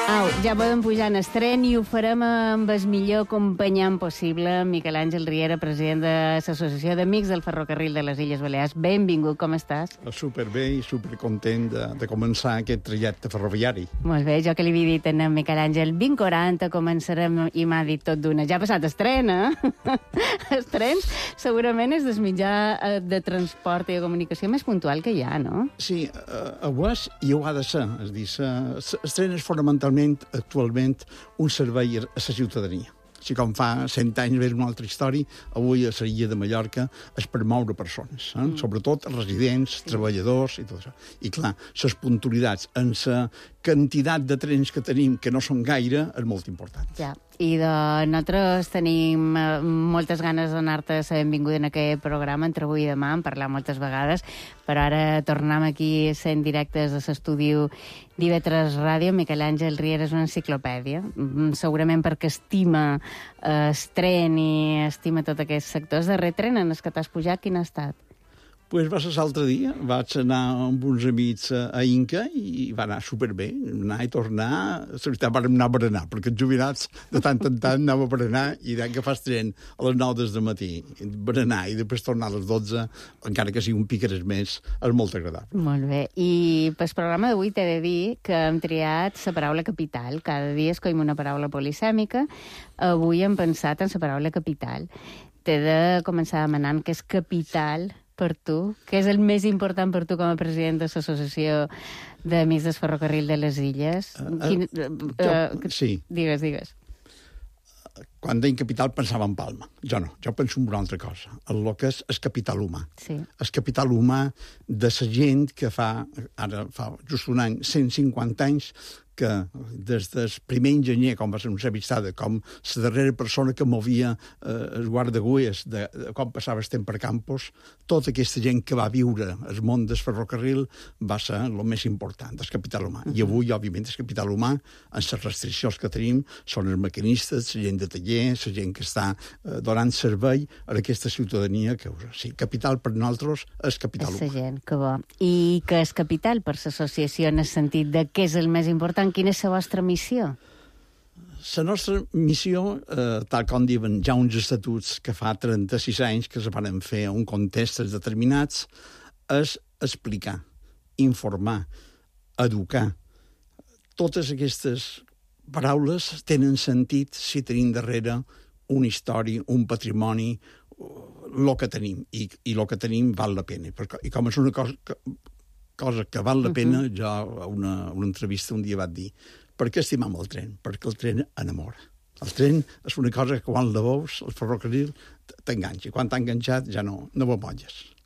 Au, ja podem pujar en estren i ho farem amb el millor acompanyant possible, Miquel Àngel Riera, president de l'Associació d'Amics del Ferrocarril de les Illes Balears. Benvingut, com estàs? Superbé i supercontent de començar aquest trajecte ferroviari. Molt bé, jo que li havia dit a en Miquel Àngel, 20:40 començarem, i m'ha dit tot d'una. Ja ha passat estren, eh? Estrens segurament és el mitjà de transport i de comunicació més puntual que hi ha, no? Sí, ho és i ho ha de ser. És dir, estrena és fonamentalment, actualment, un servei a la ciutadania. Si com fa 100 anys veus una altra història, avui a l'illa de Mallorca és per moure persones, sobretot residents, treballadors i tot això. I clar, les puntualitats en la quantitat de trens que tenim, que no són gaire, és molt important. Ja, i nosaltres tenim moltes ganes de donar-te la benvinguda en aquest programa, entre avui i demà, en parlar moltes vegades, però ara tornem aquí sent directes de l'estudi d'IV3 Ràdio. Miquel Àngel Riera és una enciclopèdia, segurament perquè estima el tren i estima tot aquest sector. El darrer tren en el que t'has pujat, quin ha estat? Pues va ser l'altre dia, vaig anar amb uns amics a Inca i va anar superbé, anar i tornar. La veritat, vam anar a berenar, perquè els jubilats de tant en tant anàvem a berenar i que fas tren a les 9 del matí, berenar i després tornar a les 12, encara que sigui un piqueres més, és molt agradable. Molt bé. I pel programa d'avui t'he de dir que hem triat la paraula capital. Cada dia escollim una paraula polisèmica. Avui hem pensat en la paraula capital. T'he de començar demanant què és capital per tu, què és el més important per tu com a president de l'Associació d'Amics del Ferrocarril de les Illes? Sí. Digues. Quan deien capital pensava en Palma. Jo no, jo penso en una altra cosa, el que és el capital humà. Sí. El capital humà de la gent que fa just un any, 150 anys, que des del primer enginyer, com va ser una avistada, com la darrera persona que movia el guardaguies, de com passava el temps per campos, tota aquesta gent que va viure el món del ferrocarril va ser el més important, el capital humà. I avui, òbviament, el capital humà, en les restriccions que tenim, són els maquinistes, la gent de taller, la gent que està donant servei a aquesta ciutadania que usa. Sí, capital per nosaltres és capital humà. És la gent, que bo. I què és capital per l'associació en el sentit de què és el més important? Quina és la vostra missió? La nostra missió, tal com diuen ja uns estatuts que fa 36 anys que es van fer a un context determinats, és explicar, informar, educar. Totes aquestes paraules tenen sentit si tenim darrere una història, un patrimoni, el que tenim. I el que tenim val la pena. I com és una cosa que val la pena, jo a una entrevista un dia vaig dir: per què estimam el tren? Perquè el tren enamora. El tren és una cosa que quan la veus, el ferrocarril t'enganxa. Quan t'ha enganxat ja no ho molles.